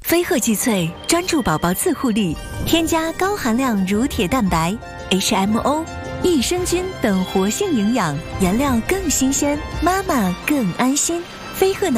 飞鹤济萃专注宝宝自护力，添加高含量乳铁蛋白、HMO、益生菌等活性营养，颜料更新鲜，妈妈更安心。飞鹤奶